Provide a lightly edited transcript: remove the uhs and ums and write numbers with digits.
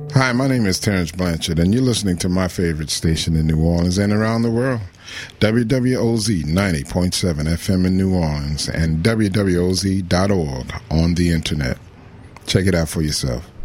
Hi, my name is Terrence Blanchard, and you're listening to my favorite station in New Orleans and around the world, WWOZ 90.7 FM in New Orleans and WWOZ.org on the internet. Check it out for yourself.